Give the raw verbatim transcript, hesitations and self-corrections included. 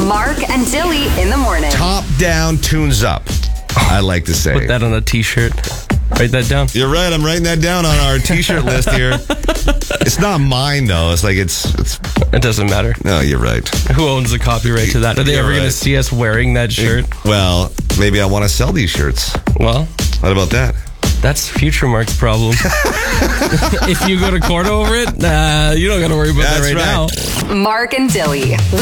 Mark and Dilly in the morning. Top down, tunes up. I like to say. Put that on a t-shirt. Write that down. You're right. I'm writing that down on our t-shirt list here. It's not mine, though. It's like it's, it's... It doesn't matter. No, you're right. Who owns the copyright to that? Are they You're ever going right. to see us wearing that shirt? Well, maybe I want to sell these shirts. Well, What about that? that's future Mark's problem. If you go to court over it, uh, you don't got to worry about That's that right, right. now. Mark and Dilly.